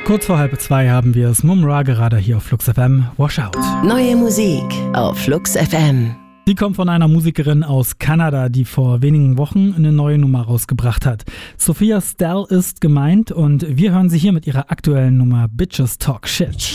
Kurz vor 1:30 haben wir es. Mumra gerade hier auf Flux FM. Wash Out. Neue Musik auf Flux FM. Die kommt von einer Musikerin aus Kanada, die vor wenigen Wochen eine neue Nummer rausgebracht hat. Sophia Stell ist gemeint und wir hören sie hier mit ihrer aktuellen Nummer Bitches Talk Shit.